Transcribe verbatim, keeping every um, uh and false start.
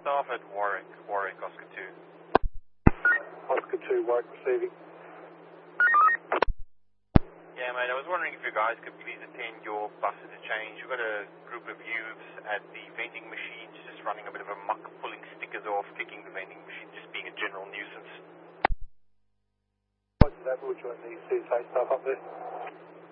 staff at Warwick, Warwick, Oscar two. Oscar two, Warwick receiving. Yeah, mate, I was wondering if you guys could please attend your bus interchange. We've got a group of youths at the vending machines just running a bit of a muck, pulling stickers off, kicking the vending machine, just being a general nuisance. Roger that, we'll join the C S A staff up there.